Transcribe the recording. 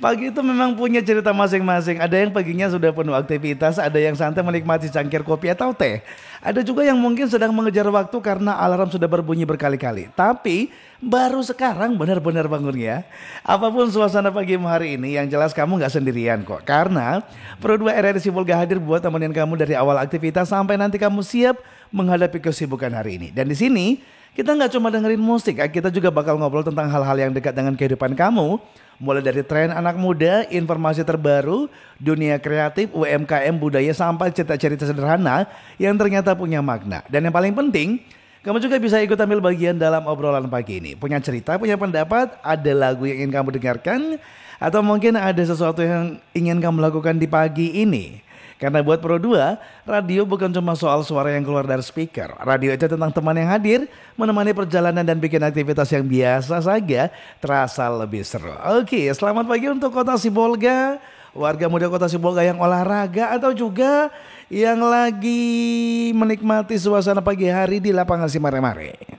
Pagi itu memang punya cerita masing-masing. Ada yang paginya sudah penuh aktivitas, ada yang santai menikmati cangkir kopi atau teh. Ada juga yang mungkin sedang mengejar waktu karena alarm sudah berbunyi berkali-kali. Tapi baru sekarang benar-benar bangun ya. Apapun suasana pagimu hari ini, yang jelas kamu nggak sendirian kok. Karena Pro 2 RRI Sibolga hadir buat temenin kamu dari awal aktivitas sampai nanti kamu siap menghadapi kesibukan hari ini. Dan di sini kita nggak cuma dengerin musik, kita juga bakal ngobrol tentang hal-hal yang dekat dengan kehidupan kamu. Mulai dari tren anak muda, informasi terbaru, dunia kreatif, UMKM, budaya, sampai cerita-cerita sederhana yang ternyata punya makna. Dan yang paling penting, kamu juga bisa ikut ambil bagian dalam obrolan pagi ini. Punya cerita, punya pendapat, ada lagu yang ingin kamu dengarkan, atau mungkin ada sesuatu yang ingin kamu lakukan di pagi ini. Karena buat Pro 2, radio bukan cuma soal suara yang keluar dari speaker. Radio itu tentang teman yang hadir, menemani perjalanan dan bikin aktivitas yang biasa saja terasa lebih seru. Oke, selamat pagi untuk Kota Sibolga, warga muda Kota Sibolga yang olahraga atau juga yang lagi menikmati suasana pagi hari di lapangan Simare-Mare.